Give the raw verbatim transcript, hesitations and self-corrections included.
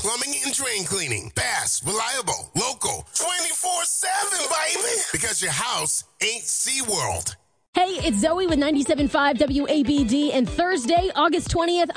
plumbing and drain cleaning. Fast, reliable, local, twenty-four seven, baby. Because your house ain't SeaWorld. Hey, it's Zoe with ninety-seven point five W A B D, and Thursday, August twentieth,